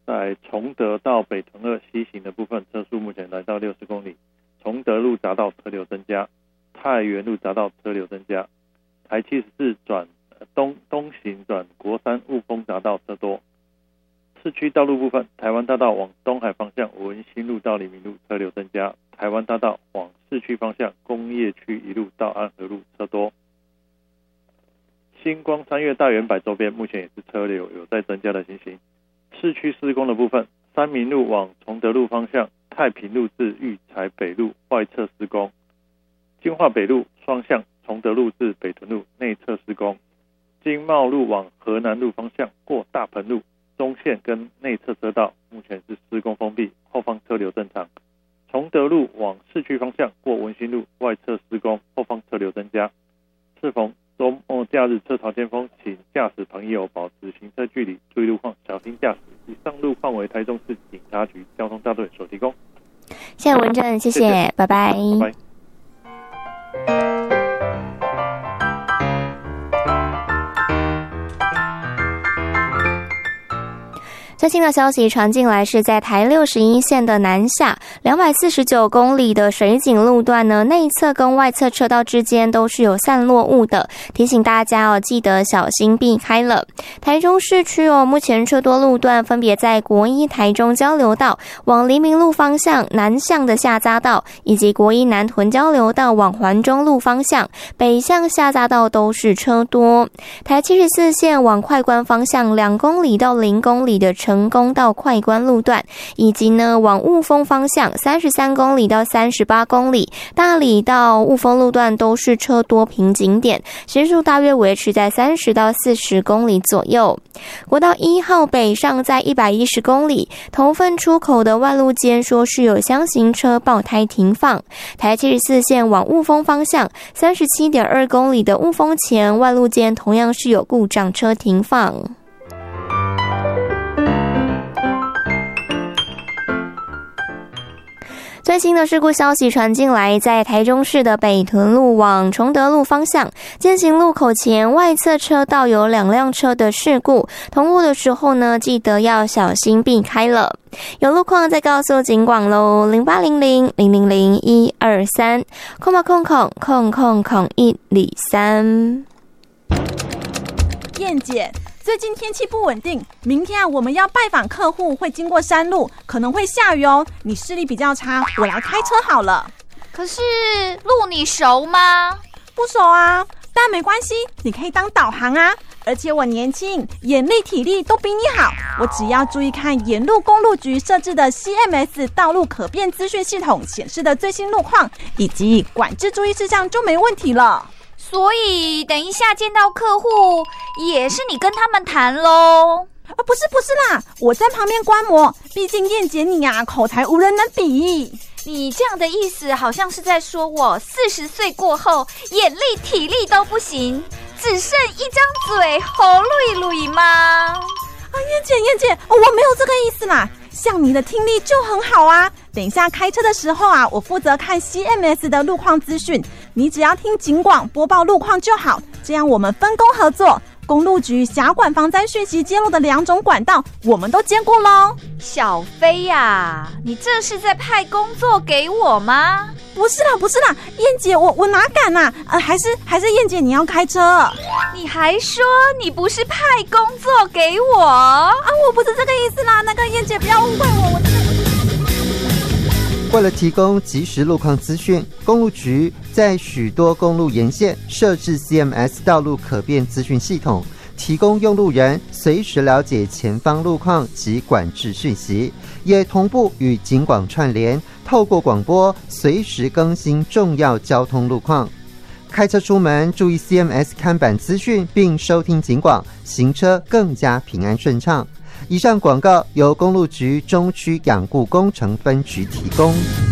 在崇德到北屯2西行的部分，车速目前来到60公里。崇德路匝道车流增加，太原路匝道车流增加，台74转东行转国三雾峰匝道车多。市区道路部分，台湾大道往东海方向文心路到黎明路车流增加，台湾大道往市区方向工业区一路到安和路车多。星光三月大圆柏周边目前也是车流有在增加的情形。市区施工的部分，三民路往崇德路方向太平路至育才北路外侧施工，金化北路双向崇德路至北屯路内侧施工，经贸路往河南路方向过大棚路中线跟内侧车道目前是施工封闭，后方车流正常。崇德路往市区方向过文心路外侧施工，后方车流增加。适逢周末假日车潮尖峰，请驾驶朋友保持行车距离，注意路况，小心驾驶。以上路况为台中市警察局交通大队所提供。 谢谢文正，谢谢，拜拜。 拜拜。 最新的消息传进来，是在台61线的南下249公里的水井路段呢，内侧跟外侧车道之间都是有散落物的，提醒大家哦，记得小心避开了。台中市区哦，目前车多路段分别在国一台中交流道往黎明路方向南向的下匝道，以及国一南屯交流道往环中路方向北向下匝道都是车多。台74线往快关方向2公里到0公里的成功到快关路段，以及呢往雾峰方向33公里到38公里，大里到雾峰路段都是车多瓶颈点，时速大约维持在30到40公里左右。国道1号北上在110公里，头份出口的万路间说是有厢型车爆胎停放。台74线往雾峰方向37.2公里的雾峰前万路间同样是有故障车停放。最新的事故消息传进来，在台中市的北屯路往崇德路方向践行路口前外侧车道有2辆车的事故，通过的时候呢，记得要小心避开了。有路况再告诉警广咯，0800000123，000000103。 燕姐，最近天气不稳定，明天我们要拜访客户，会经过山路，可能会下雨哦。你视力比较差，我来开车好了。 可是路你熟吗？ 不熟啊，但没关系，你可以当导航啊。而且我年轻，眼力体力都比你好，我只要注意看沿路公路局设置的 CMS 道路可变资讯系统显示的最新路况以及管制注意事项就没问题了。 所以等一下见到客户也是你跟他们谈咯？ 不是啦，我在旁边观摩，毕竟燕姐你啊口才无人能比。 你这样的意思好像是在说我40岁过后眼力体力都不行，只剩一张嘴喉噜噜吗？ 燕姐，我没有这个意思啦，像你的听力就很好啊。等一下开车的时候啊，我负责看 CMS 的路况资讯，你只要听警广播报路况就好，这样我们分工合作。公路局辖管防灾讯息揭露的2种管道，我们都兼顾咯。 小飞呀，你这是在派工作给我吗？ 不是啦，燕姐，我哪敢啊？还是燕姐你要开车？ 你还说你不是派工作给我啊？ 我不是这个意思啦，那个燕姐不要误会我。 为了提供即时路况资讯，公路局在许多公路沿线设置 CMS 道路可变资讯系统，提供用路人随时了解前方路况及管制讯息，也同步与警广串联，透过广播随时更新重要交通路况。开车出门注意 CMS 看板资讯，并收听警广，行车更加平安顺畅。以上广告由公路局中区养护工程分局提供。